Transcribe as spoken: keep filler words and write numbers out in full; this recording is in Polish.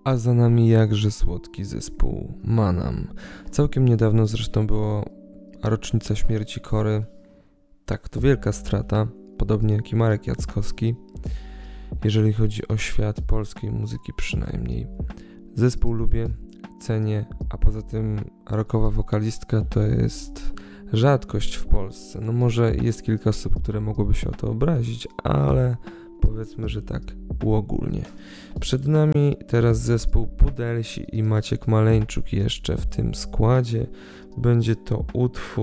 A za nami jakże słodki zespół Manam. Całkiem niedawno zresztą była rocznica śmierci Kory. Tak, to wielka strata, podobnie jak i Marek Jackowski, jeżeli chodzi o świat polskiej muzyki przynajmniej. Zespół lubię, cenię, a poza tym rockowa wokalistka to jest rzadkość w Polsce. No może jest kilka osób, które mogłyby się o to obrazić, ale powiedzmy, że tak uogólnie. Przed nami teraz zespół Pudelsi i Maciek Maleńczuk jeszcze w tym składzie. Będzie to utwór